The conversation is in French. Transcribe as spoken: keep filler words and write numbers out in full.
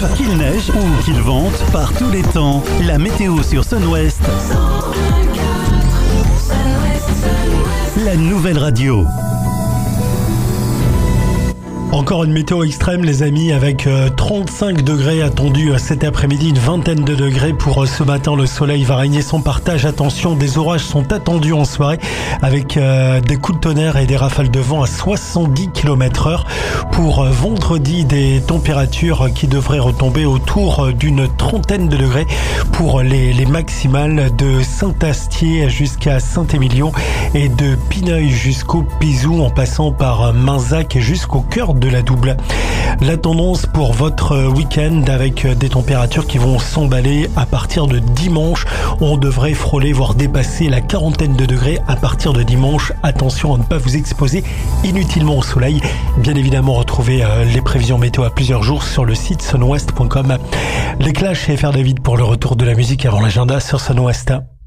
pleuve, qu'il neige ou qu'il vente, par tous les temps, la météo sur Sun West. La nouvelle radio. Encore une météo extrême les amis, avec euh, trente-cinq degrés attendus euh, cet après-midi, une vingtaine de degrés pour euh, ce matin. Le soleil va régner son partage. Attention, des orages sont attendus en soirée avec euh, des coups de tonnerre et des rafales de vent à soixante-dix kilomètres heure. Pour euh, vendredi, des températures qui devraient retomber autour euh, d'une trentaine de degrés pour les, les maximales de Saint-Astier jusqu'à Saint-Émilion et de Pineuil jusqu'au Pizou en passant par euh, Minzac et jusqu'au cœur de la Double. La tendance pour votre week-end avec des températures qui vont s'emballer à partir de dimanche. On devrait frôler, voire dépasser la quarantaine de degrés à partir de dimanche. Attention à ne pas vous exposer inutilement au soleil. Bien évidemment, retrouvez les prévisions météo à plusieurs jours sur le site sunwest point com. Les Clash et F R David pour le retour de la musique avant l'agenda sur Sun West.